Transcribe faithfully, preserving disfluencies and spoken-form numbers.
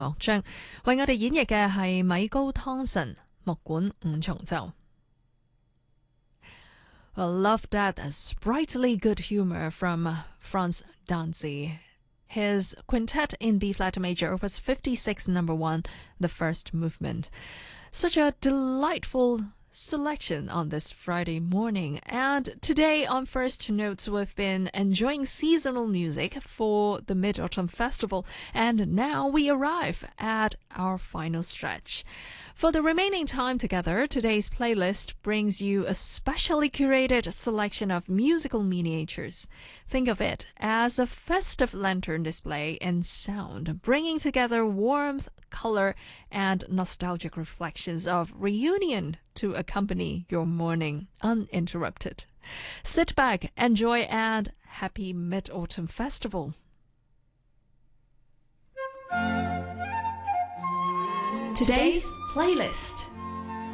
樂章，為我哋演繹嘅係米高湯臣木管五重奏。I love that sprightly good humor from Franz Danzi. His Quintet in B flat major, opus fifty-six, number one, the first movement. Such a delightful selection on this Friday morning. And today on First Notes, we've been enjoying seasonal music for the Mid-Autumn Festival, and now we arrive at our final stretch. For the remaining time together, today's playlist brings you a specially curated selection of musical miniatures. Think of it as a festive lantern display in sound, bringing together warmth, color, and nostalgic reflections of reunion to accompany your morning uninterrupted. Sit back, enjoy, and happy Mid-Autumn Festival. Today's playlist.